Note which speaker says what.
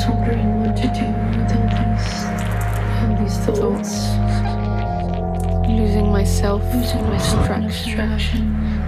Speaker 1: was wondering what to do with all these thoughts.
Speaker 2: Losing myself,
Speaker 1: Losing myself in
Speaker 2: abstraction.
Speaker 1: abstraction.